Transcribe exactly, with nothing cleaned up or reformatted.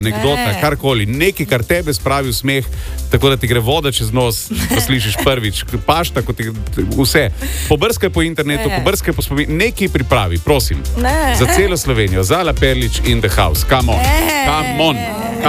anekdota, karkoli, nekaj, kar tebe spravi v smeh, tako da ti gre voda čez nos, ko slišiš prvič, pašta, kot ti vse. Pobrskaj po internetu, Ne. pobrskaj po spominu, nekaj pripravi, prosim. Ne. Za celo Slovenijo, Zala Perlič in The House. Come on, Ne. come on.